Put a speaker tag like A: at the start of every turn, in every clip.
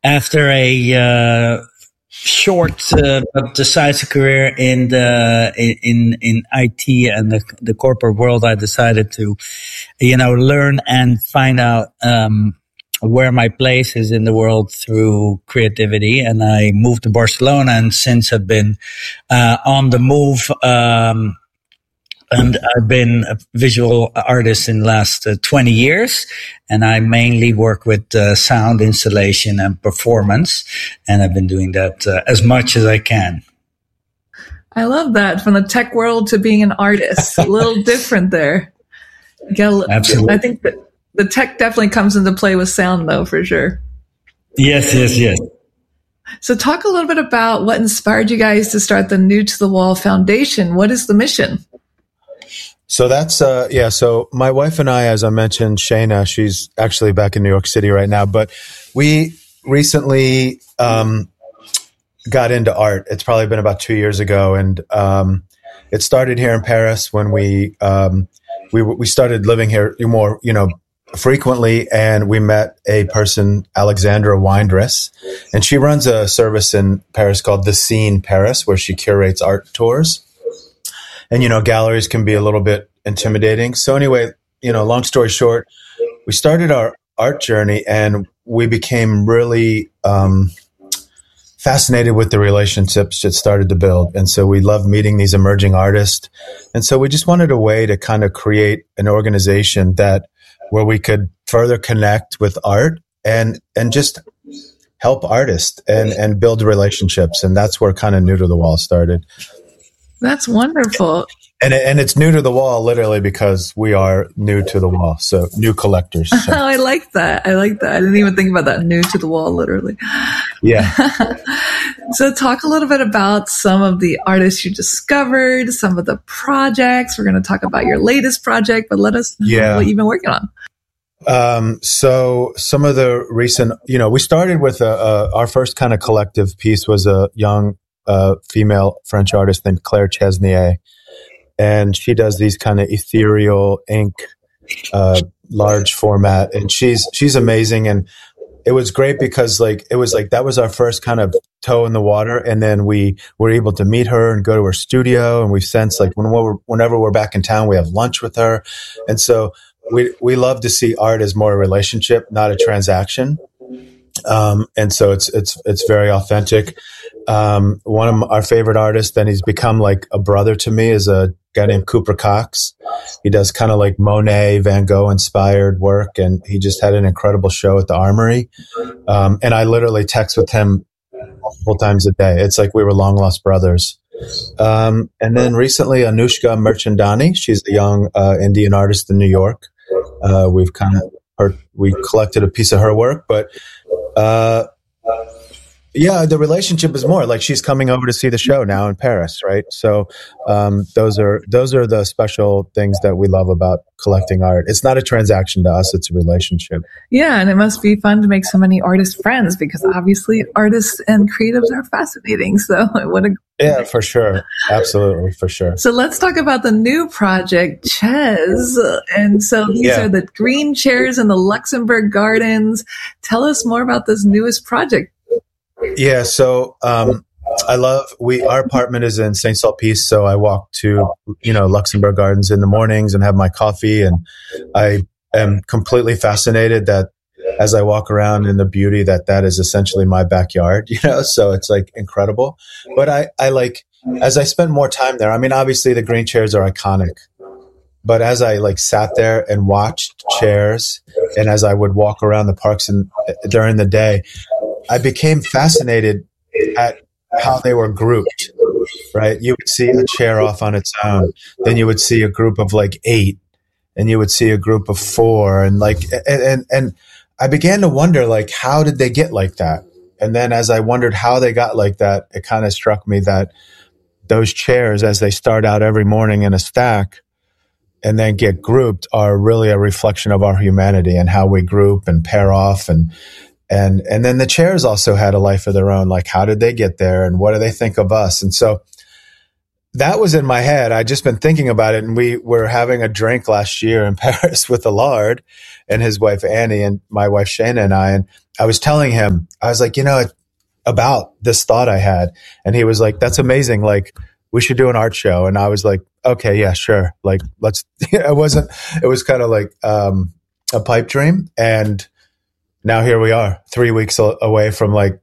A: after a short but decisive career in IT and the corporate world, I decided to, learn and find out where my place is in the world through creativity. And I moved to Barcelona, and since have been on the move. And I've been a visual artist in the last 20 years, and I mainly work with sound installation and performance, and I've been doing that as much as I can.
B: I love that. From the tech world to being an artist, a little different there.
A: Absolutely.
B: I think that the tech definitely comes into play with sound, though, for sure.
A: Yes.
B: So talk a little bit about what inspired you guys to start the New to the Wall Foundation. What is the mission?
C: So that's, so my wife and I, as I mentioned, Shayna, she's actually back in New York City right now, but we recently got into art. It's probably been about 2 years ago. And it started here in Paris when we started living here more, frequently. And we met a person, Alexandra Weindress, and she runs a service in Paris called The Scene Paris, where she curates art tours. And, galleries can be a little bit intimidating. So anyway, long story short, we started our art journey and we became really fascinated with the relationships it started to build. And so we loved meeting these emerging artists. And so we just wanted a way to kind of create an organization where we could further connect with art and just help artists and build relationships. And that's where kind of New to the Wall started.
B: That's wonderful.
C: And it's new to the wall, literally, because we are new to the wall. So new collectors. So.
B: Oh, I like that. I didn't even think about that. New to the wall, literally.
C: Yeah.
B: So talk a little bit about some of the artists you discovered, some of the projects. We're going to talk about your latest project, but let us know what you've been working on.
C: So some of the recent, we started with our first kind of collective piece was a young female French artist named Claire Chesnier. And she does these kind of ethereal ink, large format. And she's amazing. And it was great because that was our first kind of toe in the water. And then we were able to meet her and go to her studio. And we've since whenever we're back in town, we have lunch with her. And so we love to see art as more a relationship, not a transaction. And so it's very authentic. One of our favorite artists, and he's become like a brother to me, is a guy named Cooper Cox. He does kind of like Monet, Van Gogh inspired work. And he just had an incredible show at the Armory. And I literally text with him multiple times a day. It's like we were long lost brothers. And then recently Anushka Merchandani, she's a young, Indian artist in New York. We collected a piece of her work, but, the relationship is more like she's coming over to see the show now in Paris, right? So those are the special things that we love about collecting art. It's not a transaction to us; it's a relationship.
B: Yeah, and it must be fun to make so many artist friends because obviously artists and creatives are fascinating. So
C: yeah, for sure, absolutely, for sure.
B: So let's talk about the new project, Ches. And so these are the green chairs in the Luxembourg Gardens. Tell us more about this newest project.
C: Yeah, so our apartment is in Saint Sulpice, so I walk to Luxembourg Gardens in the mornings and have my coffee, and I am completely fascinated that as I walk around in the beauty that is essentially my backyard, so it's like incredible. But I like, as I spent more time there, I mean, obviously the green chairs are iconic, but as I sat there and watched chairs, and as I would walk around the parks during the day, I became fascinated at how they were grouped, right? You would see a chair off on its own. Then you would see a group of 8, and you would see a group of 4. And and I began to wonder, how did they get like that? And then as I wondered how they got like that, it kind of struck me that those chairs, as they start out every morning in a stack and then get grouped, are really a reflection of our humanity and how we group and pair off. And then the chairs also had a life of their own. How did they get there and what do they think of us? And so that was in my head. I'd just been thinking about it, and we were having a drink last year in Paris with Allard and his wife Annie and my wife Shayna and I was telling him, I was like, about this thought I had, and he was like, "That's amazing. Like, we should do an art show." And I was like, "Okay, yeah, sure. Like, let's." It was kind of like a pipe dream, and now here we are, 3 weeks away from like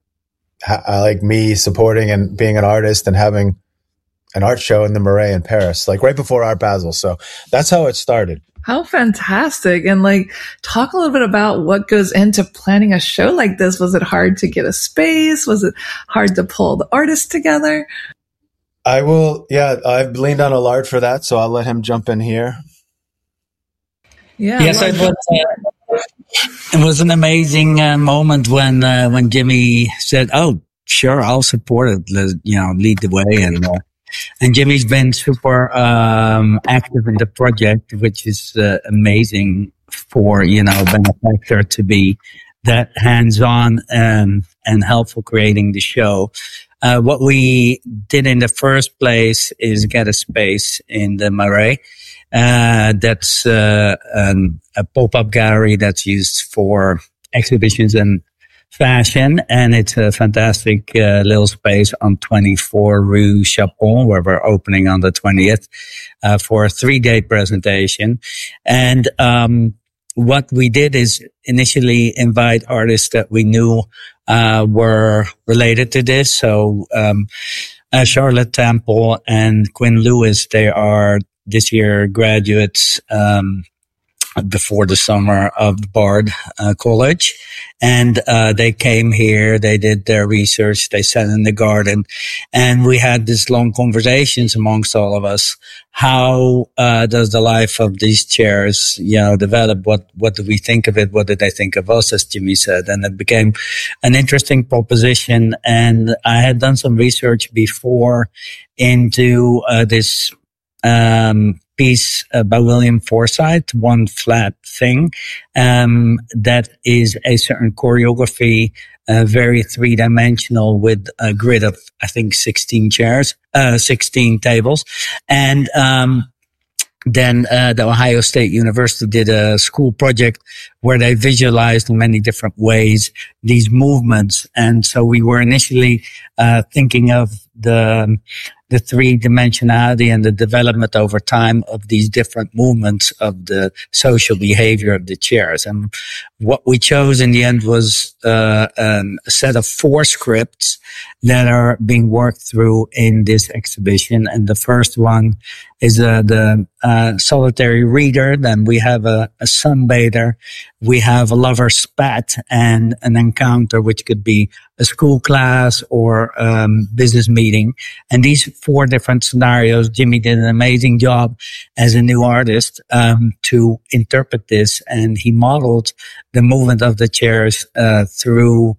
C: me supporting and being an artist and having an art show in the Marais in Paris, like right before Art Basel. So that's how it started.
B: How fantastic. And like, talk a little bit about what goes into planning a show like this. Was it hard to get a space? Was it hard to pull the artists together?
C: I've leaned on Allard for that, so I'll let him jump in here.
B: Yeah.
A: Yes, it was an amazing moment when Jimmy said, "Oh, sure, I'll support it. Lead the way." And Jimmy's been super active in the project, which is amazing for benefactor to be that hands-on and helpful creating the show. What we did in the first place is get a space in the Marais. That's a pop-up gallery that's used for exhibitions and fashion, and it's a fantastic little space on 24 Rue Chapon, where we're opening on the 20th for a 3-day presentation. And what we did is initially invite artists that we knew were related to this. So Charlotte Temple and Quinn Lewis, they are this year graduates before the summer of Bard College. And they came here, they did their research, they sat in the garden, and we had this long conversations amongst all of us. How does the life of these chairs, develop? What do we think of it? What did they think of us, as Jimmy said? And it became an interesting proposition. And I had done some research before into this piece by William Forsythe, One Flat Thing, that is a certain choreography, very 3-dimensional, with a grid of, I think, 16 tables. And then the Ohio State University did a school project where they visualized in many different ways these movements. And so we were initially thinking of the 3-dimensionality and the development over time of these different movements of the social behavior of the chairs. And what we chose in the end was a set of 4 scripts that are being worked through in this exhibition. And the first one is the solitary reader. Then we have a sunbather. We have a lover spat and an encounter, which could be a school class or business meeting. And these 4 different scenarios, Jimmy did an amazing job as a new artist to interpret this, and he modeled the movement of the chairs through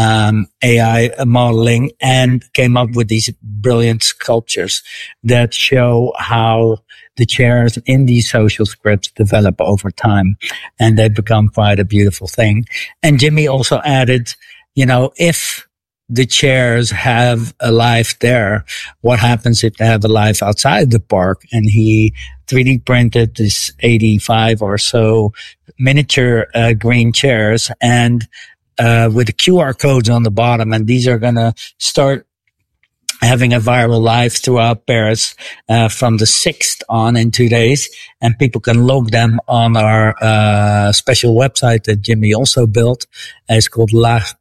A: AI modeling, and came up with these brilliant sculptures that show how the chairs in these social scripts develop over time, and they become quite a beautiful thing. And Jimmy also added, if the chairs have a life there, what happens if they have a life outside the park? And he 3D printed this 85 or so miniature green chairs, and with the QR codes on the bottom. And these are going to start having a viral life throughout Paris from the 6th on in 2 days. And people can log them on our special website that Jimmy also built. It's called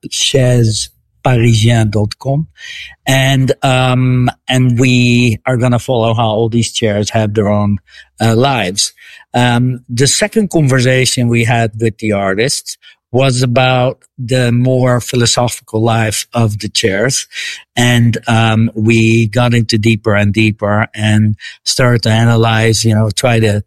A: lachaiseparisien.com. And we are going to follow how all these chairs have their own lives. The second conversation we had with the artists was about the more philosophical life of the chairs. And we got into deeper and deeper and started to analyze, try to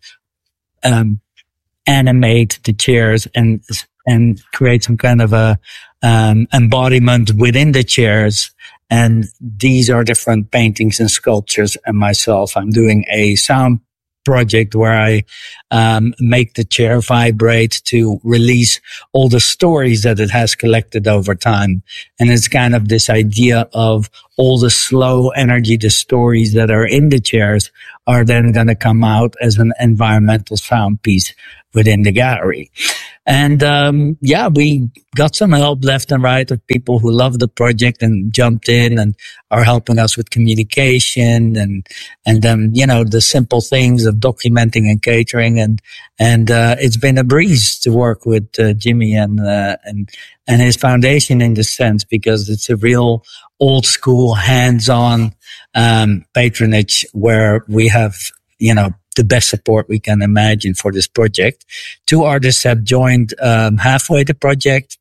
A: animate the chairs and create some kind of a embodiment within the chairs. And these are different paintings and sculptures. And myself, I'm doing a sound project where I make the chair vibrate to release all the stories that it has collected over time. And it's kind of this idea of all the slow energy, the stories that are in the chairs are then going to come out as an environmental sound piece within the gallery. And we got some help left and right of people who love the project and jumped in and are helping us with communication and then, the simple things of documenting and catering. And it's been a breeze to work with Jimmy and his foundation in this sense, because it's a real old school hands-on patronage where we have, the best support we can imagine for this project. 2 artists have joined halfway the project.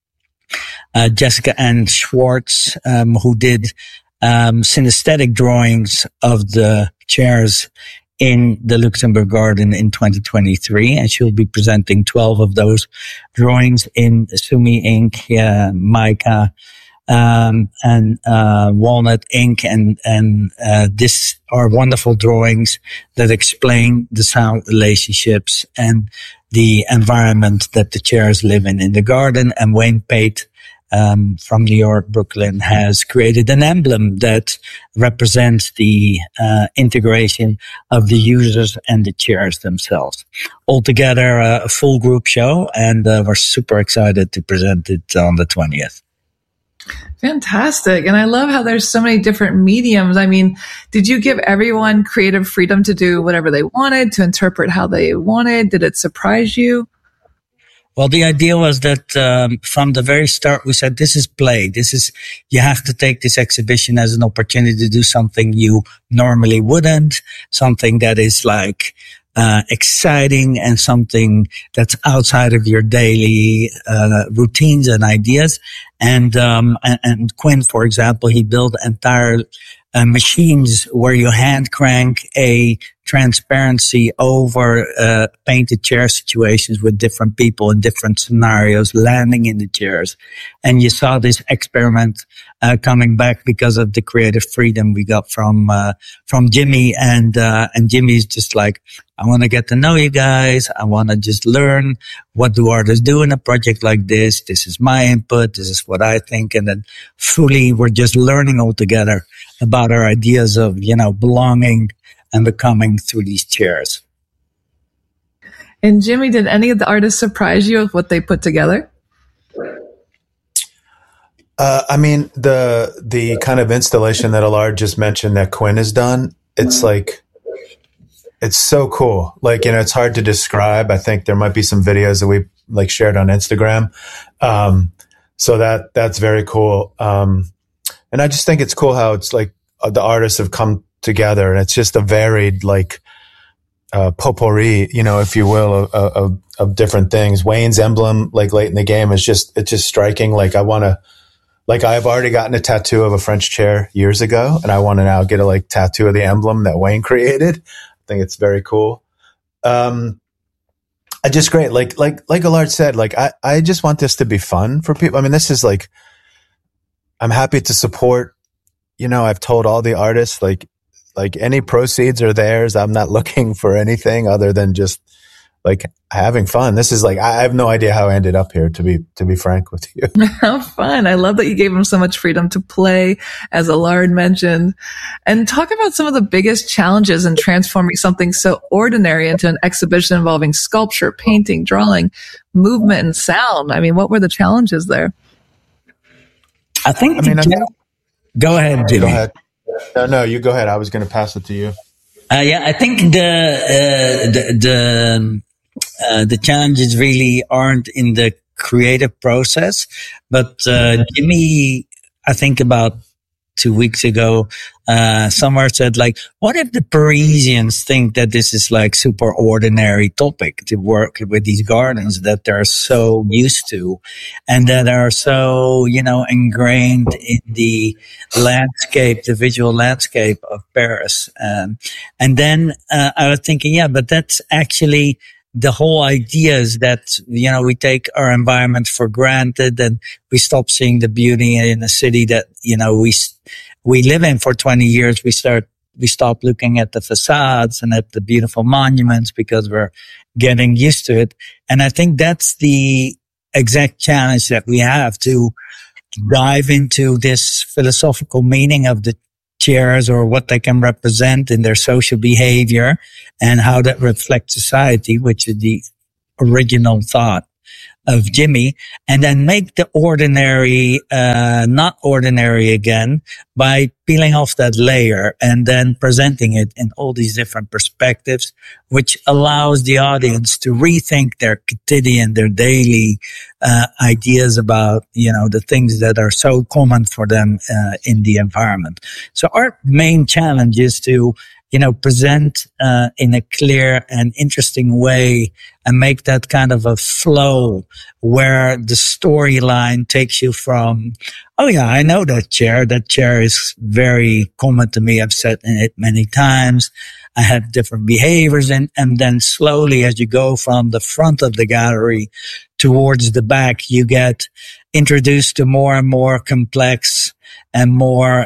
A: Jessica Ann Schwartz, who did synesthetic drawings of the chairs in the Luxembourg Garden in 2023, and she'll be presenting 12 of those drawings in Sumi ink, mica, and walnut ink, and this are wonderful drawings that explain the sound relationships and the environment that the chairs live in the garden. And Wayne Pate from New York, Brooklyn, has created an emblem that represents the integration of the users and the chairs themselves. Altogether, a full group show, and we're super excited to present it on the 20th.
B: Fantastic. And I love how there's so many different mediums. I mean, did you give everyone creative freedom to do whatever they wanted, to interpret how they wanted? Did it surprise you?
A: Well, the idea was that from the very start, we said, this is play. You have to take this exhibition as an opportunity to do something you normally wouldn't, something that is like exciting and something that's outside of your daily routines and ideas. And Quinn, for example, he built entire machines where you hand crank a transparency over painted chair situations with different people in different scenarios landing in the chairs. And you saw this experiment coming back because of the creative freedom we got from Jimmy. And Jimmy's just like, I want to get to know you guys. I want to just learn, what do artists do in a project like this? This is my input. This is what I think. And then fully we're just learning all together about our ideas of, belonging and becoming through these chairs.
B: And Jimmy, did any of the artists surprise you with what they put together?
C: I mean, the kind of installation that Allard just mentioned that Quinn has done, it's like, it's so cool. Like, it's hard to describe. I think there might be some videos that we shared on Instagram. So that's very cool. And I just think it's cool how it's like the artists have come together, and it's just a varied potpourri, if you will, of different things. Wayne's emblem, late in the game, it's just striking. I've already gotten a tattoo of a French chair years ago, and I want to now get a tattoo of the emblem that Wayne created. I think it's very cool. Just great. Like Allard said, I just want this to be fun for people. I mean, this is I'm happy to support. I've told all the artists, any proceeds are theirs. I'm not looking for anything other than just having fun. This is I have no idea how I ended up here, to be frank with you.
B: How fun. I love that you gave them so much freedom to play, as Allard mentioned. And talk about some of the biggest challenges in transforming something so ordinary into an exhibition involving sculpture, painting, drawing, movement, and sound. I mean, what were the challenges there?
A: Go ahead, Jimmy.
C: Go ahead. No, you go ahead. I was going to pass it to you.
A: I think the challenges really aren't in the creative process, but Jimmy, I think about 2 weeks ago, somewhere said what if the Parisians think that this is super ordinary topic to work with these gardens that they're so used to and that are so, ingrained in the landscape, the visual landscape of Paris. And then, I was thinking, but that's actually the whole idea is that, we take our environment for granted and we stop seeing the beauty in a city that, we live in for 20 years. We start we stop looking at the facades and at the beautiful monuments because we're getting used to it. And I think that's the exact challenge that we have, to dive into this philosophical meaning of the chairs, or what they can represent in their social behavior and how that reflects society, which is the original thought of Jimmy, and then make the ordinary not ordinary again by peeling off that layer and then presenting it in all these different perspectives, which allows the audience to rethink their quotidian, their daily ideas about, the things that are so common for them in the environment. So our main challenge is to present in a clear and interesting way, and make that kind of a flow where the storyline takes you from, oh yeah, I know that chair. That chair is very common to me. I've sat in it many times. I have different behaviors, and then slowly, as you go from the front of the gallery towards the back, you get introduced to more and more complex and more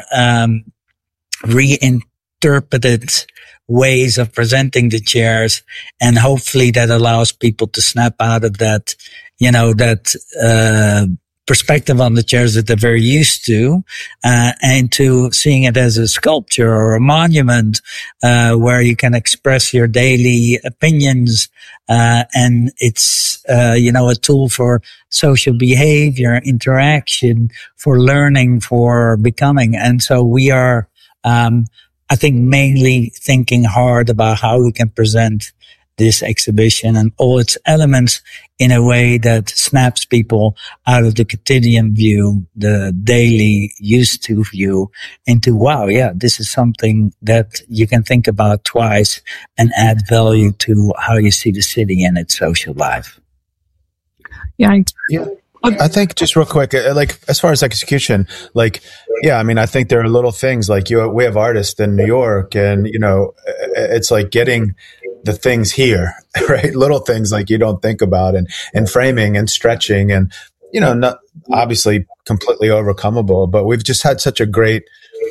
A: reinterpreted ways of presenting the chairs, and hopefully that allows people to snap out of that, perspective on the chairs that they're very used to, and to seeing it as a sculpture or a monument, where you can express your daily opinions, and it's, a tool for social behavior, interaction, for learning, for becoming. And so we are, I think, mainly thinking hard about how we can present this exhibition and all its elements in a way that snaps people out of the quotidian view, the daily used to view, into, wow, yeah, this is something that you can think about twice and add value to how you see the city and its social life.
B: Yeah.
C: I think, just real quick, as far as execution, I think there are little things we have artists in New York, and, it's like getting the things here, right? Little things you don't think about, and framing and stretching, and, not obviously completely overcomable, but we've just had such a great,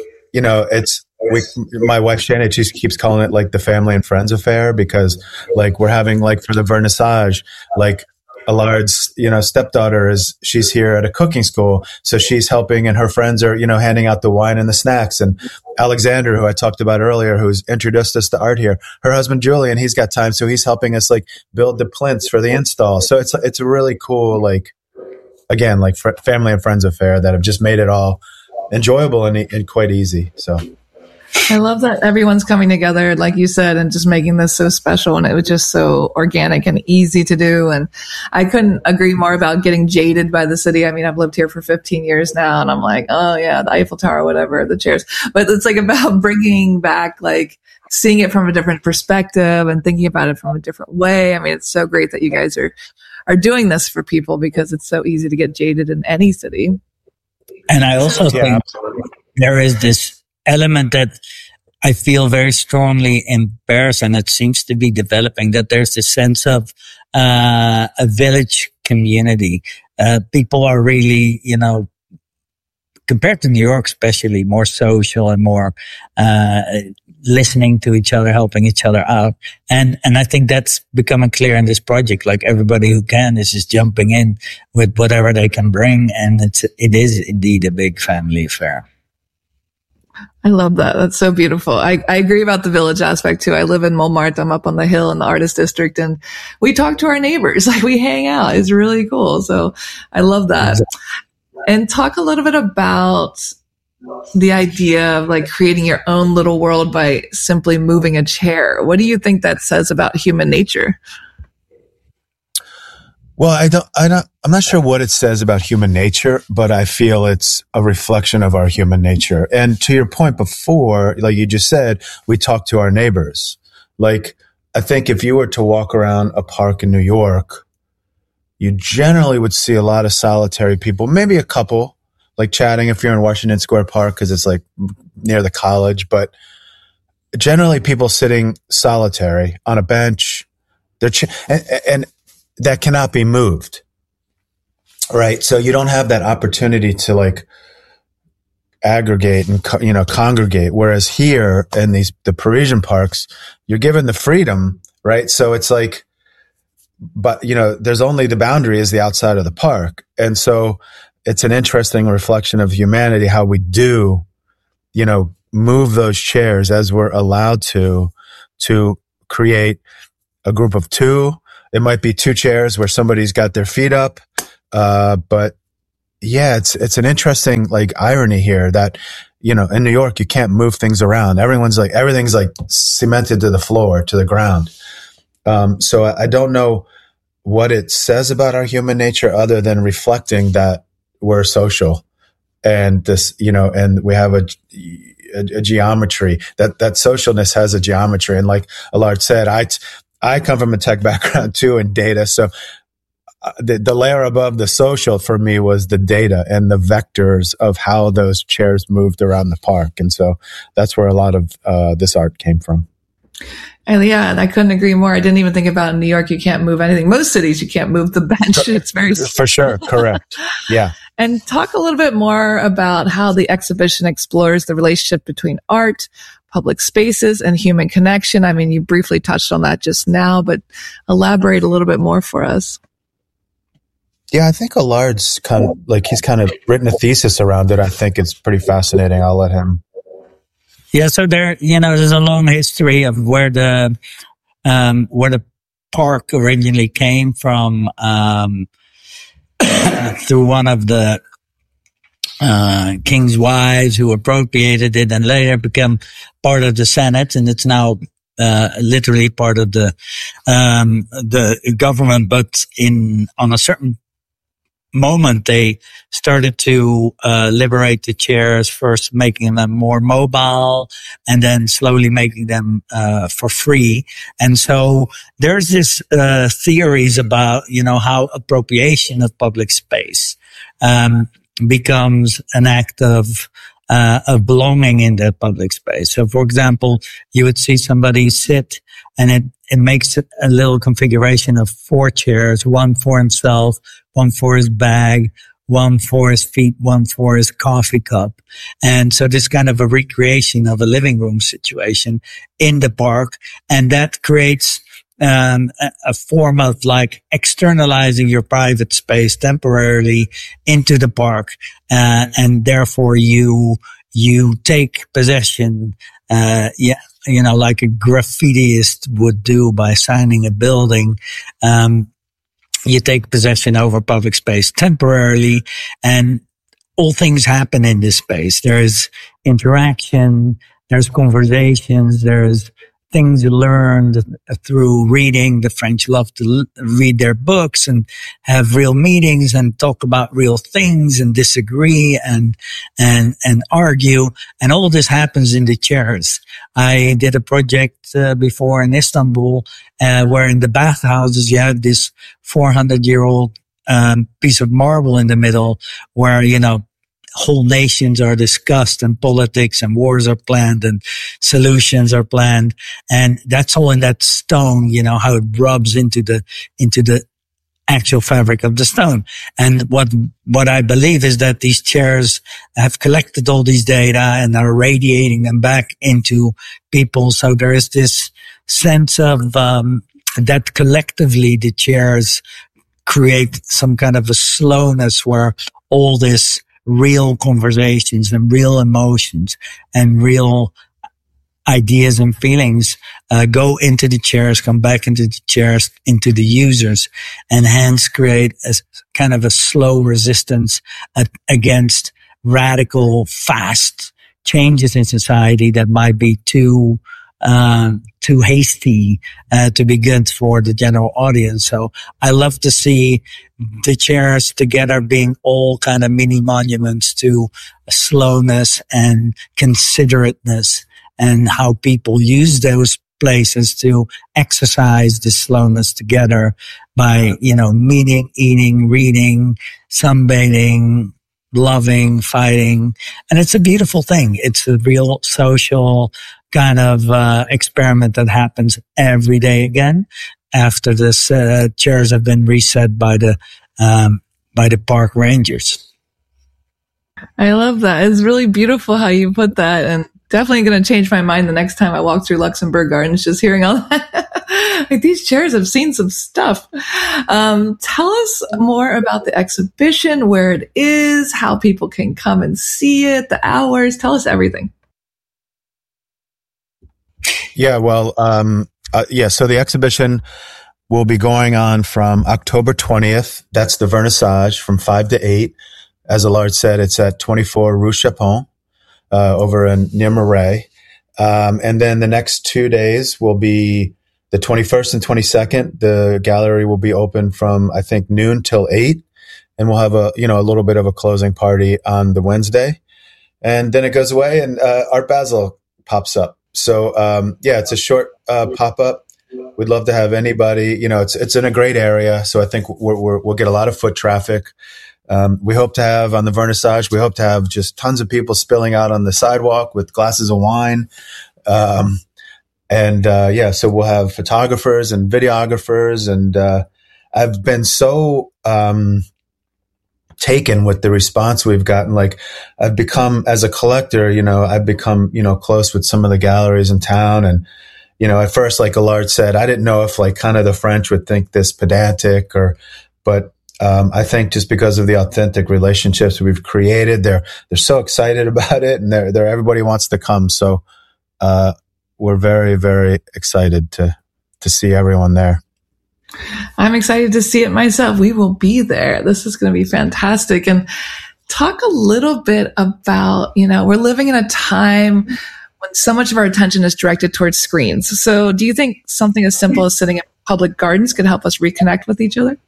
C: my wife Shannon, she keeps calling it the family and friends affair, because we're having for the vernissage, Allard's, stepdaughter she's here at a cooking school. So she's helping, and her friends are, handing out the wine and the snacks. And Alexander, who I talked about earlier, who's introduced us to art here, her husband, Julian, he's got time. So he's helping us build the plinths for the install. So it's a really cool, family and friends affair that have just made it all enjoyable and quite easy. So
B: I love that everyone's coming together, like you said, and just making this so special. And it was just so organic and easy to do. And I couldn't agree more about getting jaded by the city. I mean, I've lived here for 15 years now, and I'm like, oh yeah, the Eiffel Tower, whatever, the chairs. But it's about bringing back, seeing it from a different perspective and thinking about it from a different way. I mean, it's so great that you guys are doing this for people, because it's so easy to get jaded in any city.
A: And I also think there is this element that I feel very strongly in Paris, and it seems to be developing, that there's this sense of a village community. People are really, compared to New York especially, more social and more listening to each other, helping each other out. And I think that's becoming clear in this project. Everybody who can is just jumping in with whatever they can bring, and it is indeed a big family affair.
B: I love that. That's so beautiful. I agree about the village aspect too. I live in Montmartre. I'm up on the hill in the artist district, and we talk to our neighbors. We hang out. It's really cool. So I love that. And talk a little bit about the idea of like creating your own little world by simply moving a chair. What do you think that says about human nature?
C: Well, I'm not sure what it says about human nature, but I feel it's a reflection of our human nature. And to your point before, like you just said, we talk to our neighbors. Like, I think if you were to walk around a park in New York, you generally would see a lot of solitary people, maybe a couple, like chatting if you're in Washington Square Park because it's like near the college, but generally people sitting solitary on a bench. And that cannot be moved, right? So you don't have that opportunity to like aggregate and congregate. Whereas here in the Parisian parks, you're given the freedom, right? So it's like, but there's only the boundary is the outside of the park, and so it's an interesting reflection of humanity how we do, move those chairs as we're allowed to create a group of two. It might be two chairs where somebody's got their feet up, but yeah, it's an interesting irony here that in New York you can't move things around. Everything's cemented to the floor, to the ground. So I don't know what it says about our human nature other than reflecting that we're social, and this and we have a geometry that socialness has a geometry. And like Allard said, I come from a tech background too in data, so. The layer above the social for me was the data and the vectors of how those chairs moved around the park. And so that's where a lot of this art came from.
B: And yeah, and I couldn't agree more. I didn't even think about in New York, you can't move anything. Most cities, you can't move the bench. It's very...
C: For sure. Correct. Yeah.
B: And talk a little bit more about how the exhibition explores the relationship between art, public spaces, and human connection. I mean, you briefly touched on that just now, but elaborate a little bit more for us.
C: Yeah, I think Allard's he's kind of written a thesis around it. I think it's pretty fascinating. I'll let him.
A: Yeah, so there's a long history of where the park originally came from, through one of the king's wives who appropriated it and later became part of the Senate, and it's now literally part of the government. But on a certain moment, they started to liberate the chairs, first making them more mobile and then slowly making them for free. And so there's this theories about how appropriation of public space becomes an act of belonging in the public space. So for example, you would see somebody sit and it makes a little configuration of 4 chairs, one for himself, one for his bag, one for his feet, one for his coffee cup. And so this kind of a recreation of a living room situation in the park. And that creates a form of externalizing your private space temporarily into the park. And therefore you take possession, like a graffitiist would do by signing a building. You take possession over public space temporarily, and all things happen in this space. There's interaction, there's conversations, there's things learned through reading. The French love to read their books and have real meetings and talk about real things and disagree and argue. And all this happens in the chairs. I did a project before in Istanbul, where in the bathhouses you had this 400-year-old piece of marble in the middle where, whole nations are discussed and politics and wars are planned and solutions are planned. And that's all in that stone, how it rubs into the actual fabric of the stone. And what I believe is that these chairs have collected all these data and are radiating them back into people. So there is this sense of, that collectively the chairs create some kind of a slowness where all this real conversations and real emotions and real ideas and feelings go into the chairs, come back into the chairs, into the users, and hence create a kind of a slow resistance against radical, fast changes in society that might be too hasty to be good for the general audience. So I love to see the chairs together being all kind of mini monuments to slowness and considerateness, and how people use those places to exercise this slowness together by, meeting, eating, reading, sunbathing, loving, fighting. And it's a beautiful thing. It's a real social kind of experiment that happens every day again after this chairs have been reset by the park rangers.
B: I love that. It's really beautiful how you put that, and definitely going to change my mind the next time I walk through Luxembourg Gardens, just hearing all that. Like, these chairs have seen some stuff. Tell us more about the exhibition, where it is, how people can come and see it, the hours. Tell us everything.
C: Yeah, well, so the exhibition will be going on from October 20th. That's the vernissage from 5 to 8. As Allard said, it's at 24 Rue Chapon, over near Marais. And then the next 2 days will be the 21st and 22nd. The gallery will be open from, I think, noon till 8. And we'll have a little bit of a closing party on the Wednesday. And then it goes away and Art Basel pops up. So, it's a short pop-up. We'd love to have anybody. It's in a great area. So I think we'll get a lot of foot traffic. We hope to have on the vernissage, we hope to have just tons of people spilling out on the sidewalk with glasses of wine. So we'll have photographers and videographers. And I've been so taken with the response we've gotten. Like, I've become, as a collector, I've become, close with some of the galleries in town. And, at first, like Allard said, I didn't know if, like, kind of the French would think this pedantic but I think just because of the authentic relationships we've created, they're so excited about it, and they're everybody wants to come. So, we're very, very excited to see everyone there.
B: I'm excited to see it myself. We will be there. This is going to be fantastic. And talk a little bit about, we're living in a time when so much of our attention is directed towards screens. So do you think something as simple as sitting in public gardens could help us reconnect with each other?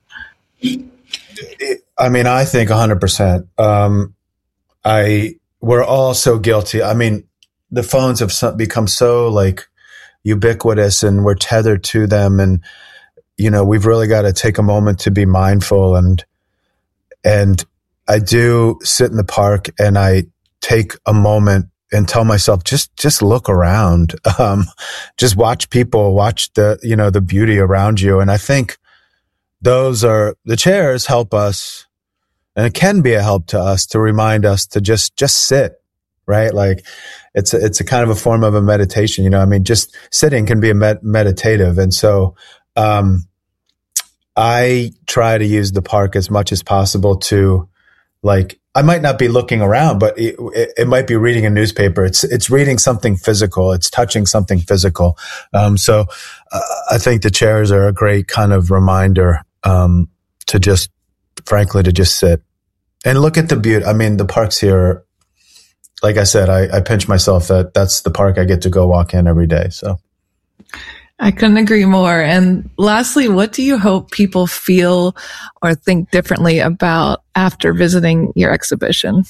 C: I mean, I think 100%. We're all so guilty. I mean, the phones have become so, like, ubiquitous, and we're tethered to them. And, we've really got to take a moment to be mindful. And I do sit in the park and I take a moment and tell myself, just look around. Just watch people, watch the beauty around you. And I think the chairs help us, and it can be a help to us to remind us to just sit, right? Like, it's a kind of a form of a meditation, I mean, just sitting can be meditative. And so, I try to use the park as much as possible to, like, I might not be looking around, but it might be reading a newspaper. It's reading something physical. It's touching something physical. So I think the chairs are a great kind of reminder to just sit and look at the beauty. I mean, the parks here, like I said, I pinch myself that that's the park I get to go walk in every day. So
B: I couldn't agree more. And lastly, what do you hope people feel or think differently about after visiting your exhibition?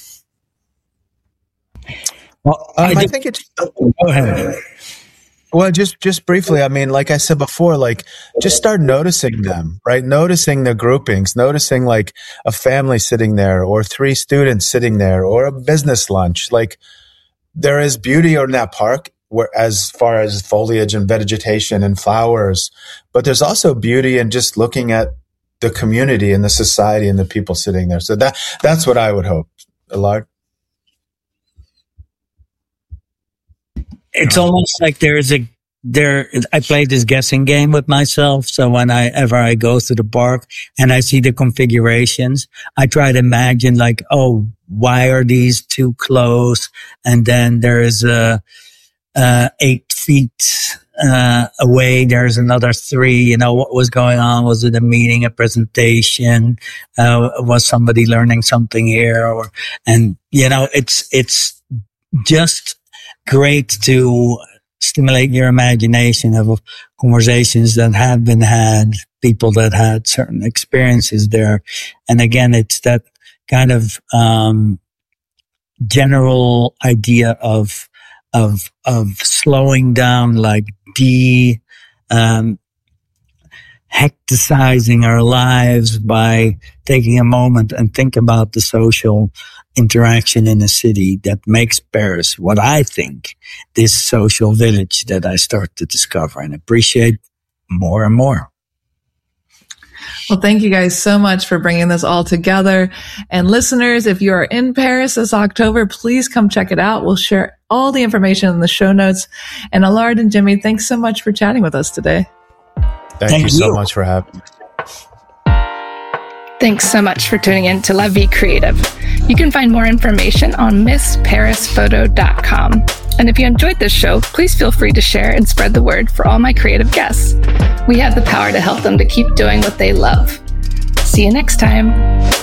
C: Well, I think it's... Go ahead. Well, just briefly, I mean, like I said before, like, just start noticing them, right? Noticing the groupings, noticing, like, a family sitting there, or 3 students sitting there, or a business lunch. Like, there is beauty in that park, where, as far as foliage and vegetation and flowers, but there's also beauty in just looking at the community and the society and the people sitting there. So that's what I would hope. Allard?
A: It's almost like I play this guessing game with myself. So whenever I go to the park and I see the configurations, I try to imagine, like, oh, why are these too close? And then there's 8 feet away, there's another 3. What was going on? Was it a meeting, a presentation? Was somebody learning something here? It's just great to stimulate your imagination of conversations that have been had, people that had certain experiences there. And again, it's that kind of general idea of slowing down, like hecticizing our lives by taking a moment and think about the social interaction in a city that makes Paris what I think this social village that I start to discover and appreciate more and more.
B: Well, thank you guys so much for bringing this all together. And listeners, if you are in Paris this October, please come check it out. We'll share all the information in the show notes. And Allard and Jimmy, thanks so much for chatting with us today.
C: Thank you so much for having me.
D: Thanks so much for tuning in to La Vie Creative. You can find more information on MissParisPhoto.com. And if you enjoyed this show, please feel free to share and spread the word for all my creative guests. We have the power to help them to keep doing what they love. See you next time.